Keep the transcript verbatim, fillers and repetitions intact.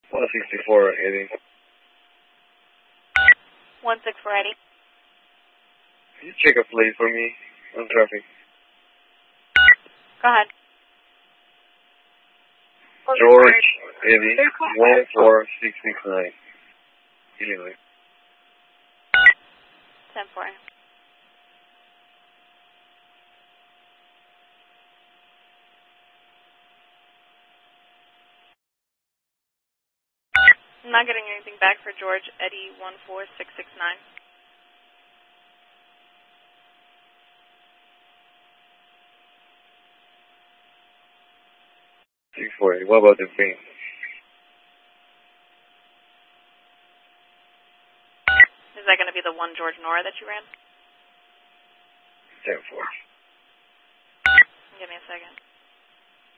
one sixty-four, Eddie. one sixty-four, Eddie. Can you check a plate for me on traffic? Go ahead. George, Eddie, one four six six nine, Illinois. ten four. I'm not getting anything back for George, Eddie, one four six six nine. six four eight. What about the thing? Is that going to be the one George Nora that you ran? ten four. Give me a second.